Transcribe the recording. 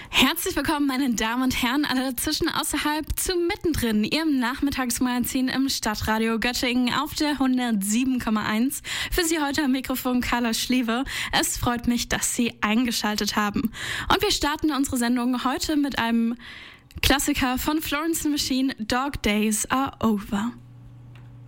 Herzlich willkommen, meine Damen und Herren, alle dazwischen, außerhalb zu mittendrin, Ihrem Nachmittagsmagazin im Stadtradio Göttingen auf der 107,1. Für Sie heute am Mikrofon Carla Schliewe. Es freut mich, dass Sie eingeschaltet haben. Und wir starten unsere Sendung heute mit einem Klassiker von Florence and the Machine, Dog Days Are Over.